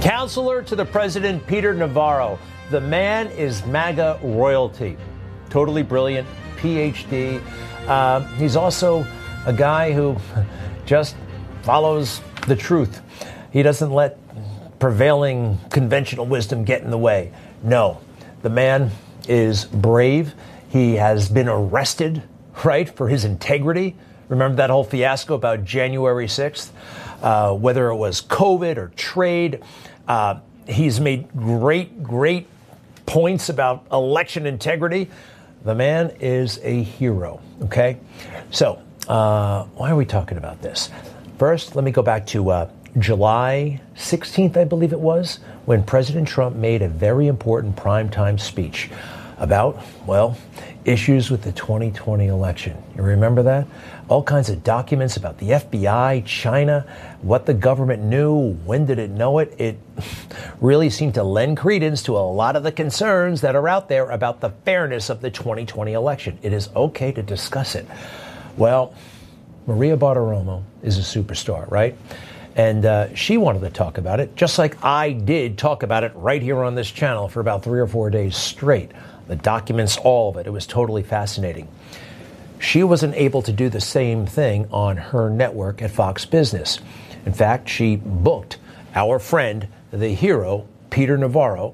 Counselor to the president, Peter Navarro. The man is MAGA royalty. Totally brilliant, PhD. He's also a guy who just follows the truth. He doesn't let prevailing conventional wisdom get in the way. No, the man is brave. He has been arrested, right, for his integrity. Remember that whole fiasco about January 6th? Whether it was COVID or trade, he's made great points about election integrity. The man is a hero, okay? So, why are we talking about this? First, let me go back to July 16th, I believe it was, when President Trump made a very important primetime speech about, well, issues with the 2020 election. You remember that? All kinds of documents about the FBI, China, what the government knew, when did it know it. It really seemed to lend credence to a lot of the concerns that are out there about the fairness of the 2020 election. It is okay to discuss it. Well, Maria Bartiromo is a superstar, right? And she wanted to talk about it, just like I did talk about it right here on this channel for about 3 or 4 days straight. The documents, all of it. It was totally fascinating. She wasn't able to do the same thing on her network at Fox Business. In fact, she booked our friend, the hero, Peter Navarro,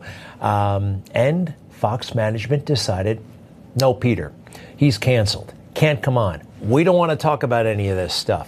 and Fox management decided, no, Peter, he's canceled. Can't come on. We don't want to talk about any of this stuff.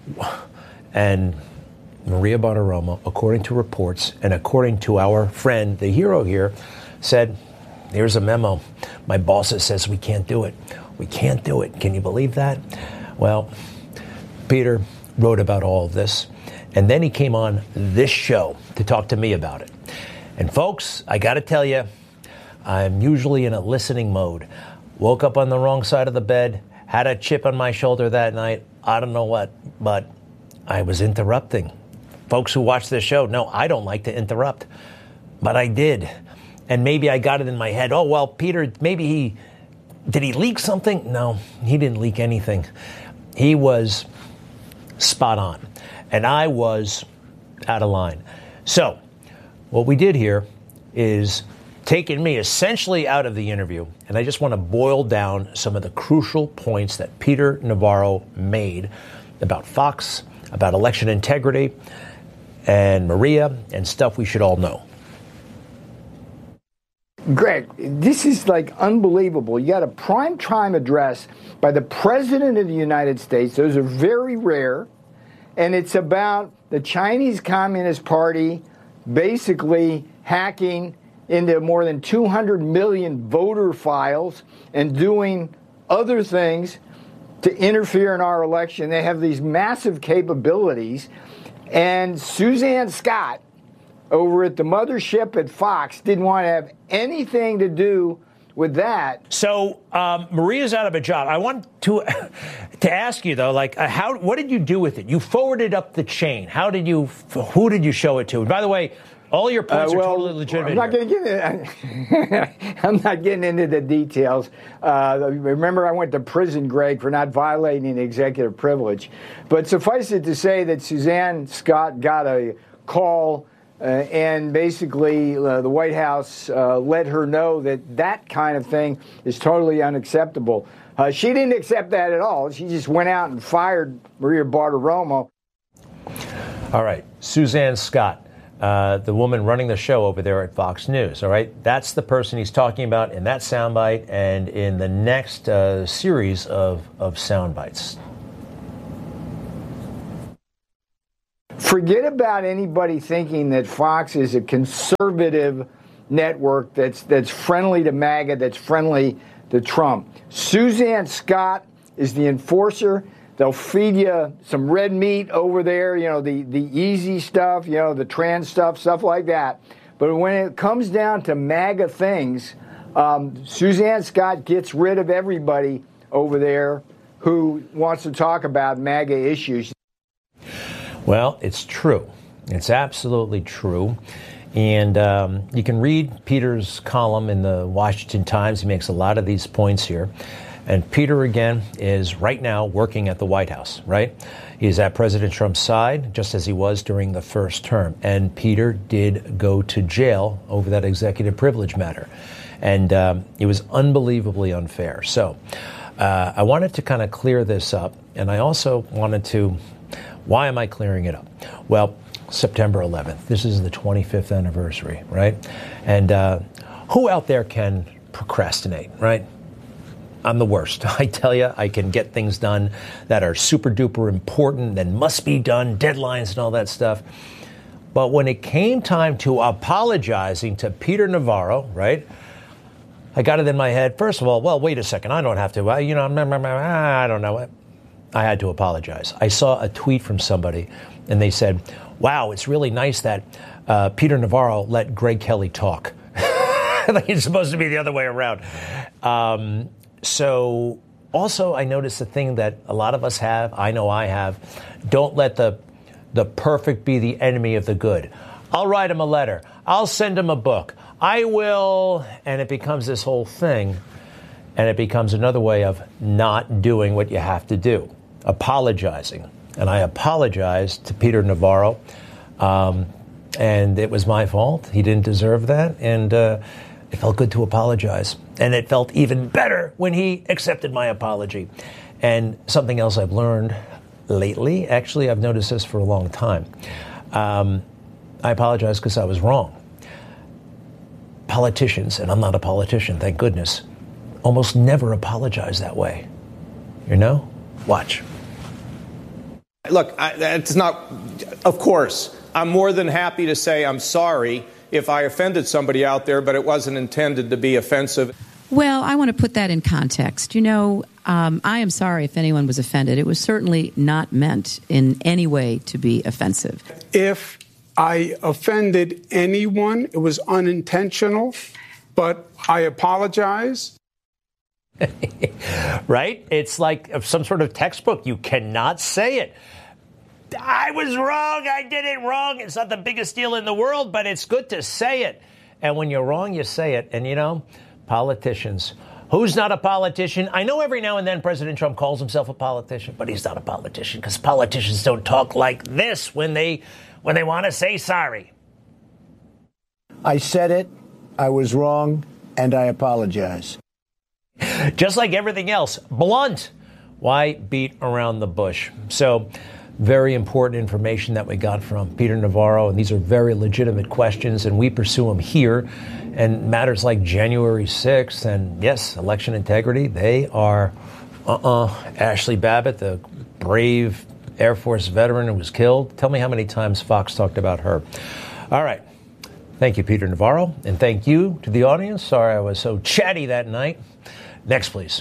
And Maria Bartiromo, according to reports and according to our friend, the hero here, said, here's a memo. My bosses says we can't do it. We can't do it. Can you believe that? Well, Peter wrote about all of this, and then he came on this show to talk to me about it. And folks, I got to tell you, I'm usually in a listening mode. Woke up on the wrong side of the bed, had a chip on my shoulder that night. I don't know what, but I was interrupting. Folks who watch this show know I don't like to interrupt, but I did. And maybe I got it in my head. Oh, well, Peter, maybe did he leak something? No, he didn't leak anything. He was spot on. And I was out of line. So what we did here is taken me essentially out of the interview. And I just want to boil down some of the crucial points that Peter Navarro made about Fox, about election integrity, and Maria, and stuff we should all know. Greg, this is like unbelievable. You got a primetime address by the President of the United States. Those are very rare. And it's about the Chinese Communist Party basically hacking into more than 200 million voter files and doing other things to interfere in our election. They have these massive capabilities. And Suzanne Scott, over at the mothership at Fox, didn't want to have anything to do with that. So Maria's out of a job. I want to ask you though, like, what did you do with it? You forwarded up the chain. Who did you show it to? And by the way, all your points are totally legitimate. I'm not going to I'm not getting into the details. Remember, I went to prison, Greg, for not violating executive privilege. But suffice it to say that Suzanne Scott got a call. And basically, the White House let her know that that kind of thing is totally unacceptable. She didn't accept that at all. She just went out and fired Maria Bartiromo. All right. Suzanne Scott, the woman running the show over there at Fox News. All right. That's the person he's talking about in that soundbite and in the next series of soundbites. Forget about anybody thinking that Fox is a conservative network that's friendly to MAGA, that's friendly to Trump. Suzanne Scott is the enforcer. They'll feed you some red meat over there, you know, the easy stuff, you know, the trans stuff like that. But when it comes down to MAGA things, Suzanne Scott gets rid of everybody over there who wants to talk about MAGA issues. Well, it's true. It's absolutely true. And you can read Peter's column in the Washington Times. He makes a lot of these points here. And Peter, again, is right now working at the White House, right? He's at President Trump's side, just as he was during the first term. And Peter did go to jail over that executive privilege matter. And it was unbelievably unfair. So I wanted to kind of clear this up. And I also wanted to, why am I clearing it up? Well, September 11th, this is the 25th anniversary, right? And who out there can procrastinate, right? I'm the worst. I tell you, I can get things done that are super duper important and must be done, deadlines and all that stuff. But when it came time to apologizing to Peter Navarro, right, I got it in my head, first of all, well, wait a second, I don't have to, I don't know. I had to apologize. I saw a tweet from somebody, and they said, wow, it's really nice that Peter Navarro let Greg Kelly talk. Like it's supposed to be the other way around. So also I noticed the thing that a lot of us have, I know I have, don't let the perfect be the enemy of the good. I'll write him a letter. I'll send him a book. I will, and it becomes this whole thing, and it becomes another way of not doing what you have to do, apologizing. And I apologized to Peter Navarro, and it was my fault. He didn't deserve that, and it felt good to apologize. And it felt even better when he accepted my apology. And something else I've learned lately, actually I've noticed this for a long time, I apologize because I was wrong. Politicians, and I'm not a politician, thank goodness, almost never apologize that way. You know? Watch. Look, it's not, of course, I'm more than happy to say I'm sorry if I offended somebody out there, but it wasn't intended to be offensive. Well, I want to put that in context. You know, I am sorry if anyone was offended. It was certainly not meant in any way to be offensive. If I offended anyone, it was unintentional, but I apologize. Right? It's like some sort of textbook. You cannot say it. I was wrong. I did it wrong. It's not the biggest deal in the world, but it's good to say it. And when you're wrong, you say it. And, you know, politicians. Who's not a politician? I know every now and then President Trump calls himself a politician, but he's not a politician because politicians don't talk like this when they want to say sorry. I said it. I was wrong. And I apologize. Just like everything else, blunt. Why beat around the bush? So very important information that we got from Peter Navarro, and these are very legitimate questions, and we pursue them here. And matters like January 6th and, yes, election integrity, they are, Ashley Babbitt, the brave Air Force veteran who was killed. Tell me how many times Fox talked about her. All right. Thank you, Peter Navarro, and thank you to the audience. Sorry I was so chatty that night. Next, please.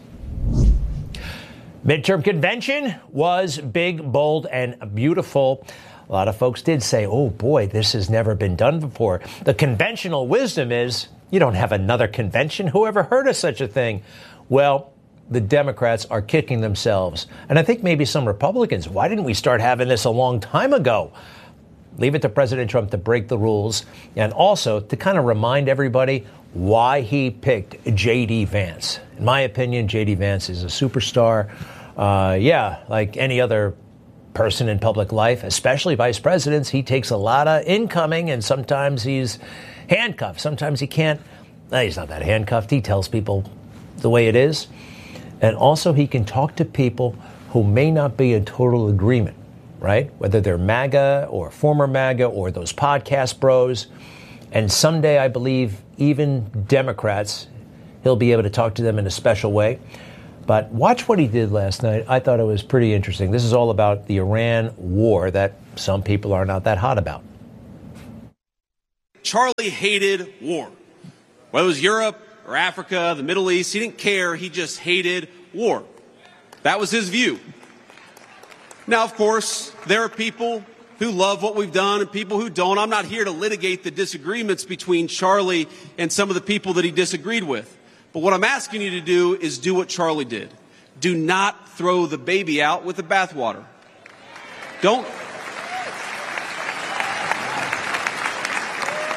Midterm convention was big, bold, and beautiful. A lot of folks did say, oh, boy, this has never been done before. The conventional wisdom is you don't have another convention. Who ever heard of such a thing? Well, the Democrats are kicking themselves. And I think maybe some Republicans. Why didn't we start having this a long time ago? Leave it to President Trump to break the rules and also to kind of remind everybody why he picked J.D. Vance. In my opinion, J.D. Vance is a superstar. Like any other person in public life, especially vice presidents, he takes a lot of incoming, and sometimes he's handcuffed. Sometimes he can't. He's not that handcuffed. He tells people the way it is. And also he can talk to people who may not be in total agreement, right? Whether they're MAGA or former MAGA or those podcast bros. And someday, I believe, even Democrats, he'll be able to talk to them in a special way. But watch what he did last night. I thought it was pretty interesting. This is all about the Iran war that some people are not that hot about. Charlie hated war. Whether it was Europe or Africa, the Middle East, he didn't care. He just hated war. That was his view. Now, of course, there are people who love what we've done and people who don't. I'm not here to litigate the disagreements between Charlie and some of the people that he disagreed with. But what I'm asking you to do is do what Charlie did. Do not throw the baby out with the bathwater. Don't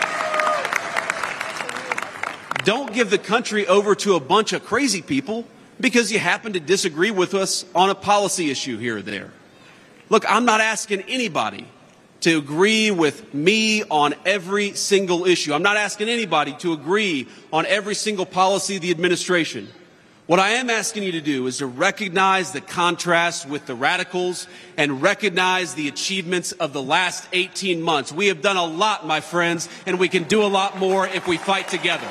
give the country over to a bunch of crazy people because you happen to disagree with us on a policy issue here or there. Look, I'm not asking anybody to agree with me on every single issue. I'm not asking anybody to agree on every single policy of the administration. What I am asking you to do is to recognize the contrast with the radicals and recognize the achievements of the last 18 months. We have done a lot, my friends, and we can do a lot more if we fight together.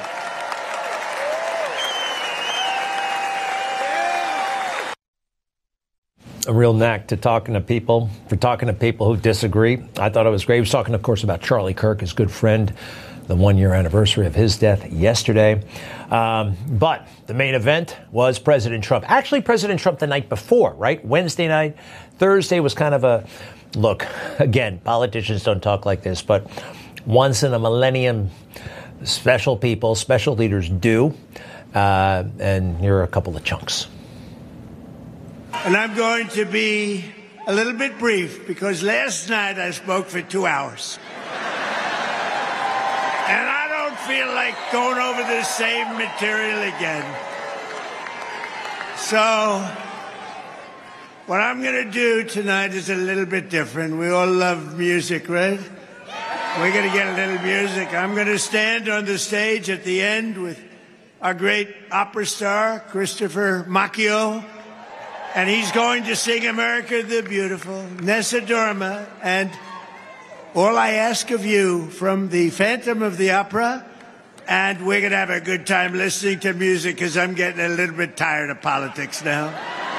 A real knack to talking to people who disagree. I thought it was great. He was talking, of course, about Charlie Kirk, his good friend, the 1-year anniversary of his death yesterday. But the main event was President Trump. Actually, President Trump the night before, right? Wednesday night. Thursday was kind of a, look, again, politicians don't talk like this, but once in a millennium, special people, special leaders do. And here are a couple of chunks. And I'm going to be a little bit brief because last night I spoke for 2 hours. And I don't feel like going over the same material again. So what I'm going to do tonight is a little bit different. We all love music, right? We're going to get a little music. I'm going to stand on the stage at the end with our great opera star, Christopher Macchio. And he's going to sing America the Beautiful, Nessa Dorma, and All I Ask of You from the Phantom of the Opera. And we're going to have a good time listening to music because I'm getting a little bit tired of politics now.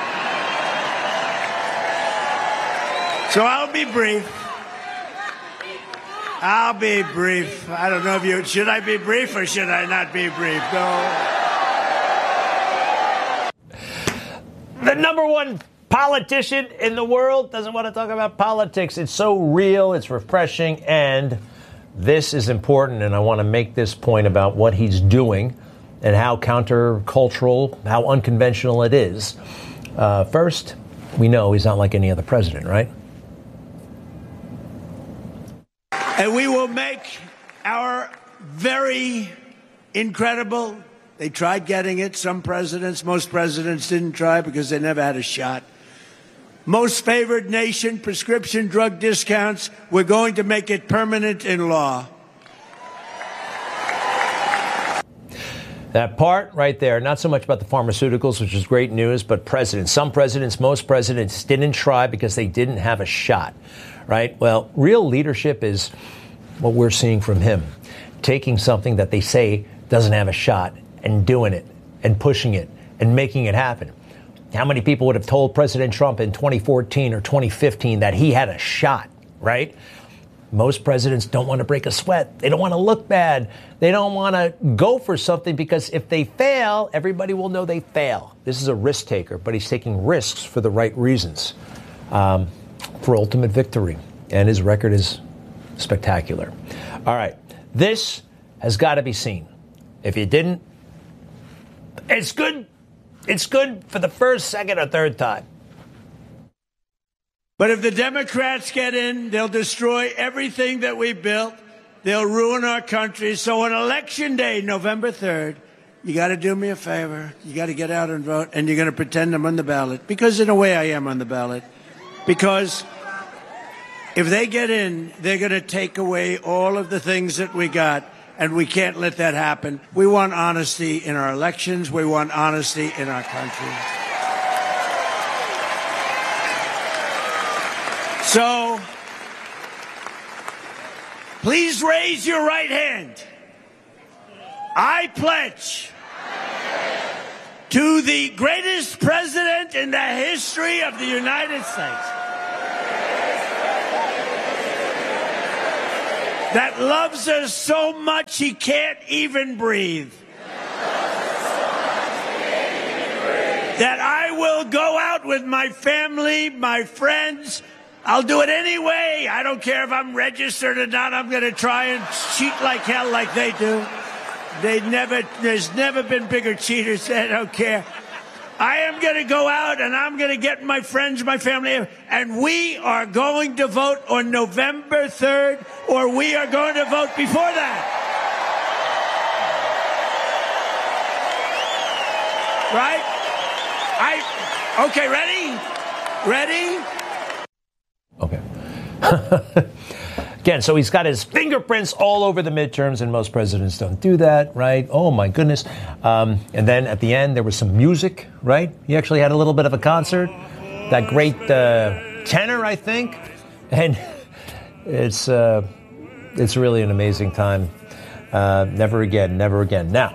So I'll be brief. I don't know if you, should I be brief or should I not be brief? No. The number one politician in the world doesn't want to talk about politics. It's so real, it's refreshing, and this is important, and I want to make this point about what he's doing and how countercultural, how unconventional it is. First, we know he's not like any other president, right? And we will make our very incredible. They tried getting it. Some presidents, most presidents didn't try because they never had a shot. Most favored nation, prescription drug discounts. We're going to make it permanent in law. That part right there, not so much about the pharmaceuticals, which is great news, but presidents. Some presidents, most presidents didn't try because they didn't have a shot, right? Well, real leadership is what we're seeing from him. Taking something that they say doesn't have a shot and doing it and pushing it and making it happen. How many people would have told President Trump in 2014 or 2015 that he had a shot, right? Most presidents don't want to break a sweat. They don't want to look bad. They don't want to go for something because if they fail, everybody will know they fail. This is a risk taker, but he's taking risks for the right reasons, for ultimate victory. And his record is spectacular. All right. This has got to be seen. If you didn't, it's good. It's good for the first, second, or third time. But if the Democrats get in, they'll destroy everything that we built. They'll ruin our country. So on Election Day, November 3rd, you got to do me a favor. You got to get out and vote, and you're going to pretend I'm on the ballot. Because in a way, I am on the ballot. Because if they get in, they're going to take away all of the things that we got. And we can't let that happen. We want honesty in our elections. We want honesty in our country. So, please raise your right hand. I pledge to the greatest president in the history of the United States that loves us so much he can't even breathe. That I will go out with my family, my friends. I'll do it anyway. I don't care if I'm registered or not. I'm going to try and cheat like hell like they do. There's never been bigger cheaters. I don't care. I am going to go out and I'm going to get my friends, my family, and we are going to vote on November 3rd, or we are going to vote before that. Right? Okay, ready? Ready? Okay. Again, so he's got his fingerprints all over the midterms, and most presidents don't do that, right? Oh, my goodness. And then at the end, there was some music, right? He actually had a little bit of a concert. That great tenor, I think. And it's really an amazing time. Never again, never again. Now,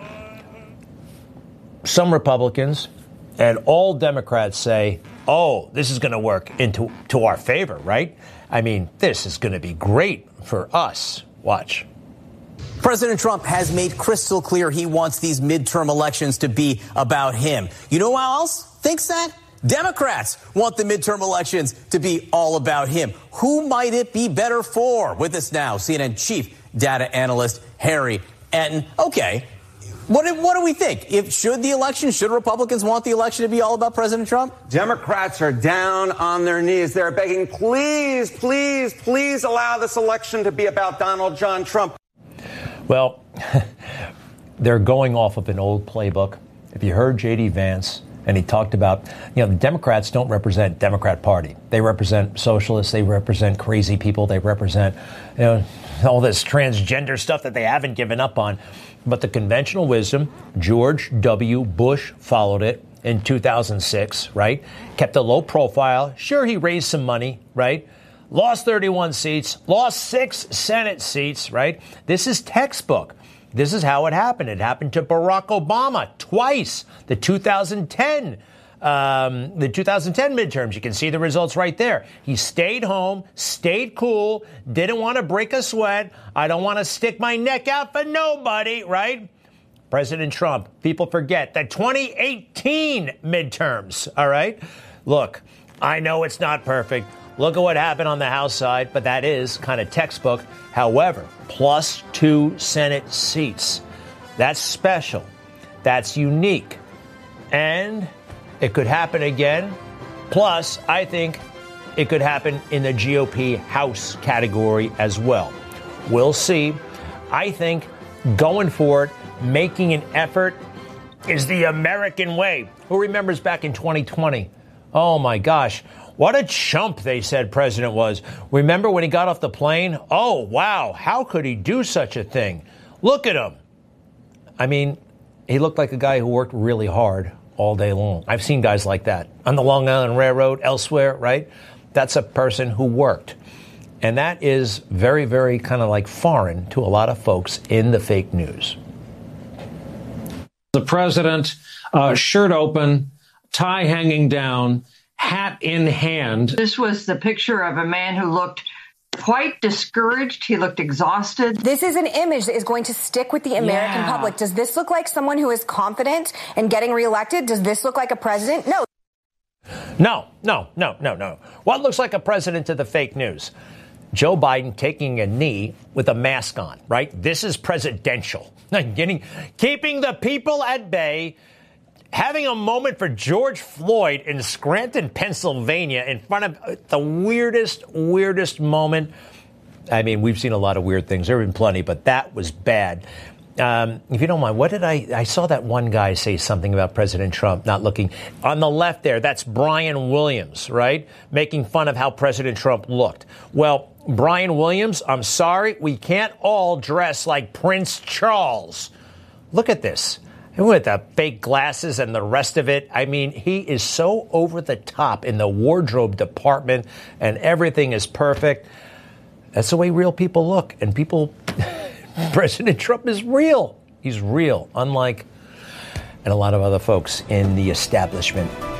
some Republicans and all Democrats say, oh, this is going to work to our favor, right? I mean, this is going to be great for us. Watch. President Trump has made crystal clear he wants these midterm elections to be about him. You know who else thinks that? Democrats want the midterm elections to be all about him. Who might it be better for? With us now, CNN chief data analyst Harry Etten. Okay, what do we think? Should Republicans want the election to be all about President Trump? Democrats are down on their knees. They're begging, please, please, please allow this election to be about Donald John Trump. Well, they're going off of an old playbook. If you heard J.D. Vance, and he talked about, the Democrats don't represent Democrat Party. They represent socialists. They represent crazy people. They represent, all this transgender stuff that they haven't given up on. But the conventional wisdom, George W. Bush followed it in 2006, right? Kept a low profile. Sure, he raised some money, right? Lost 31 seats, lost 6 Senate seats, right? This is textbook. This is how it happened. It happened to Barack Obama twice. The 2010 midterms. You can see the results right there. He stayed home, stayed cool, didn't want to break a sweat. I don't want to stick my neck out for nobody, right? President Trump, people forget the 2018 midterms, all right? Look, I know it's not perfect. Look at what happened on the House side, but that is kind of textbook. However, plus 2 Senate seats. That's special. That's unique. And it could happen again. Plus, I think it could happen in the GOP House category as well. We'll see. I think going for it, making an effort is the American way. Who remembers back in 2020? Oh, my gosh. What a chump they said President was. Remember when he got off the plane? Oh, wow. How could he do such a thing? Look at him. I mean, he looked like a guy who worked really hard all day long. I've seen guys like that on the Long Island Railroad, elsewhere, right? That's a person who worked. And that is very, very kind of like foreign to a lot of folks in the fake news. The president, shirt open, tie hanging down, hat in hand. This was the picture of a man who looked quite discouraged. He looked exhausted. This is an image that is going to stick with the American public. Does this look like someone who is confident in getting reelected? Does this look like a president? No. No. What looks like a president to the fake news? Joe Biden taking a knee with a mask on, right? This is presidential. Keeping the people at bay. Having a moment for George Floyd in Scranton, Pennsylvania, in front of the weirdest moment. I mean, we've seen a lot of weird things. There have been plenty, but that was bad. If you don't mind, what did I saw that one guy say something about President Trump not looking. On the left there, that's Brian Williams, right? Making fun of how President Trump looked. Well, Brian Williams, I'm sorry, we can't all dress like Prince Charles. Look at this. With the fake glasses and the rest of it. I mean, he is so over the top in the wardrobe department and everything is perfect. That's the way real people look. And President Trump is real. He's real, unlike and a lot of other folks in the establishment.